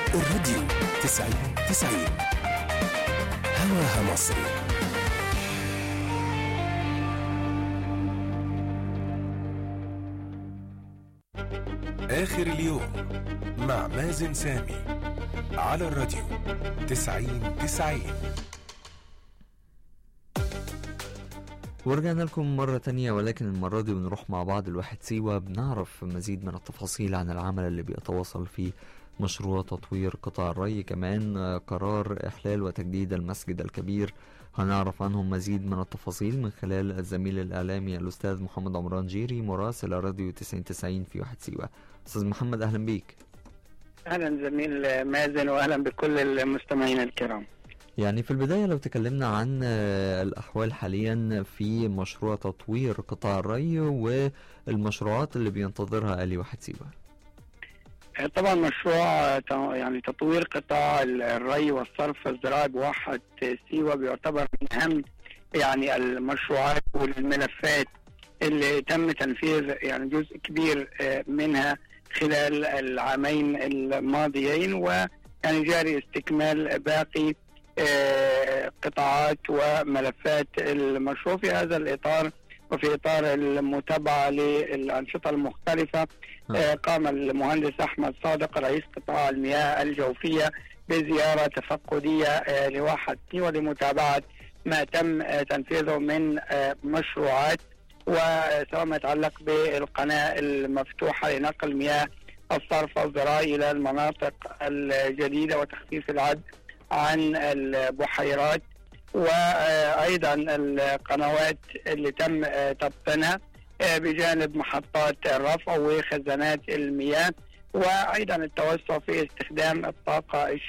الراديو 90 هواها مصري. آخر اليوم مع مازن سامي على الراديو 90. ورجعنا لكم مرة تانية، ولكن المرة دي بنروح مع بعض الواحد سيوة، بنعرف مزيد من التفاصيل عن العمل اللي بيتواصل فيه مشروع تطوير قطاع الري، كمان قرار إحلال وتجديد المسجد الكبير. هنعرف عنهم مزيد من التفاصيل من خلال الزميل الإعلامي الأستاذ محمد عمران جيري مراسل راديو 90 في واحد سيوة. أستاذ محمد أهلا بيك. أهلا زميل مازن وأهلا بكل المستمعين الكرام. يعني في البداية لو تكلمنا عن الأحوال حاليا في مشروع تطوير قطاع الري والمشروعات اللي بينتظرها آلي واحد سيوة. طبعا مشروع يعني تطوير قطاع الري والصرف الزراعي بواحد سيوة بيعتبر من أهم يعني المشروعات والملفات اللي تم تنفيذ يعني جزء كبير منها خلال العامين الماضيين، ويعني جاري استكمال باقي قطاعات وملفات المشروع. في هذا الإطار وفي إطار المتابعة للأنشطة المختلفة قام المهندس أحمد صادق رئيس قطاع المياه الجوفية بزيارة تفقدية لواحد سيوة لمتابعة ما تم تنفيذه من مشروعات، وسواء ما يتعلق بالقناة المفتوحة لنقل مياه الصرف الزراعي إلى المناطق الجديدة وتخفيف العد عن البحيرات، وأيضا القنوات اللي تم تبطينها بجانب محطات الرفع وخزانات المياه، وأيضا التوسع في استخدام الطاقة